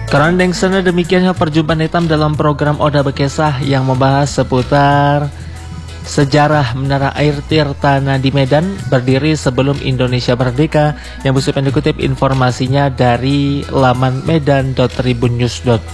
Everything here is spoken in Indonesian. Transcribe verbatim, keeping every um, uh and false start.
Kerandeng sana demikiannya perjumpaan hitam dalam program Oda Bekesah yang membahas seputar sejarah Menara Air Tirtana di Medan berdiri sebelum Indonesia merdeka, yang bisa dikutip informasinya dari laman medan dot tribunnews dot com.